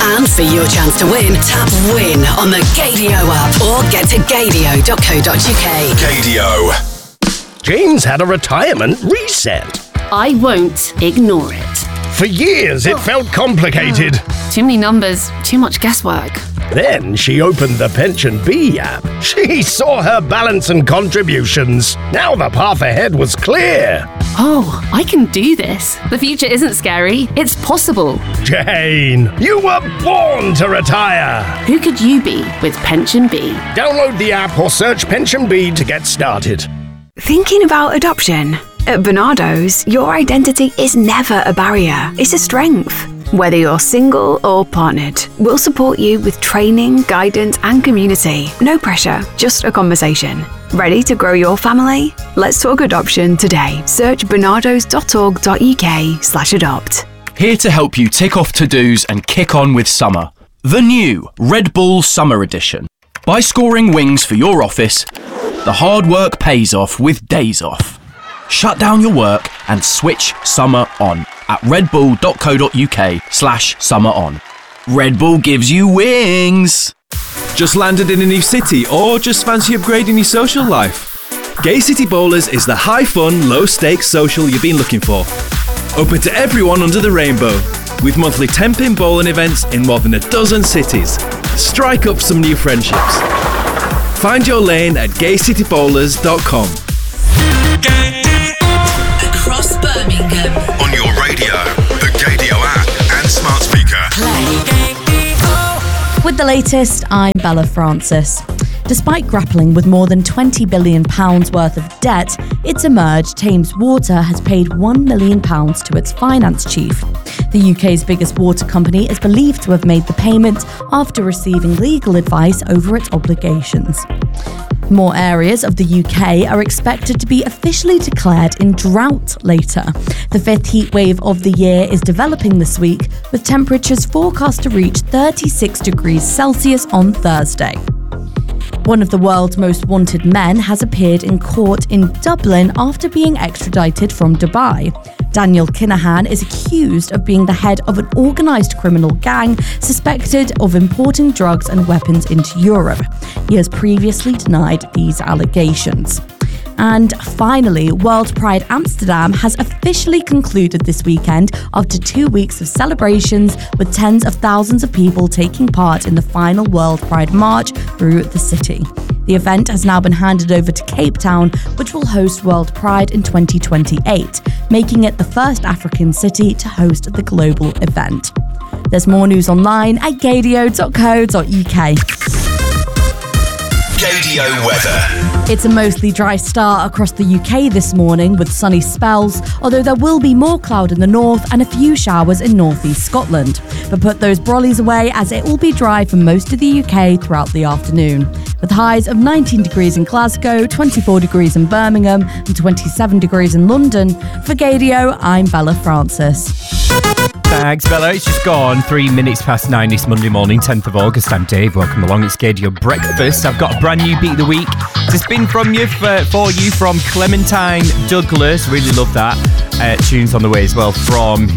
And for your chance to win, tap WIN on the Gaydio app or get to gaydio.co.uk. Gaydio. Jane's had a retirement reset. I won't ignore it. For years, it felt complicated. Too many numbers, too much guesswork. Then she opened the Pension Bee app. She saw her balance and contributions. Now the path ahead was clear. Oh, I can do this. The future isn't scary. It's possible. Jane, you were born to retire. Who could you be with Pension Bee? Download the app or search Pension Bee to get started. Thinking about adoption? At Bernardo's, your identity is never a barrier, it's a strength. Whether you're single or partnered, we'll support you with training, guidance and community. No pressure, just a conversation. Ready to grow your family? Let's talk adoption today. Search bernardos.org.uk/adopt. Here to help you tick off to-dos and kick on with summer. The new Red Bull Summer Edition. By scoring wings for your office, the hard work pays off with days off. Shut down your work and switch summer on at redbull.co.uk/summer on. Red Bull gives you wings. Just landed in a new city or just fancy upgrading your social life? Gay City Bowlers is the high fun, low stakes social you've been looking for. Open to everyone under the rainbow, with monthly 10-pin bowling events in more than a dozen cities. Strike up some new friendships. Find your lane at gaycitybowlers.com. Across Birmingham. On your radio, the Gaydio app and smart speaker. With the latest, I'm Bella Francis. Despite grappling with more than £20 billion worth of debt, it's emerged Thames Water has paid £1 million to its finance chief. The UK's biggest water company is believed to have made the payment after receiving legal advice over its obligations. More areas of the UK are expected to be officially declared in drought later. The fifth heat wave of the year is developing this week, with temperatures forecast to reach 36 degrees Celsius on Thursday. One of the world's most wanted men has appeared in court in Dublin after being extradited from Dubai. Daniel Kinahan is accused of being the head of an organised criminal gang suspected of importing drugs and weapons into Europe. He has previously denied these allegations. And finally, World Pride Amsterdam has officially concluded this weekend after 2 weeks of celebrations, with tens of thousands of people taking part in the final World Pride March through the city. The event has now been handed over to Cape Town, which will host World Pride in 2028, making it the first African city to host the global event. There's more news online at gaydio.co.uk. Gaydio weather. It's a mostly dry start across the UK this morning with sunny spells, although there will be more cloud in the north and a few showers in northeast Scotland. But put those brollies away as it will be dry for most of the UK throughout the afternoon. With highs of 19 degrees in Glasgow, 24 degrees in Birmingham and 27 degrees in London. For Gaydio, I'm Bella Francis. Thanks, Bella. It's just gone 3 minutes past 9 this Monday morning, 10th of August. I'm Dave. Welcome along. It's Gaydio Breakfast. I've got a brand new beat of the week to spin from you for you from Clementine Douglas. Really love that. Tunes on the way as well from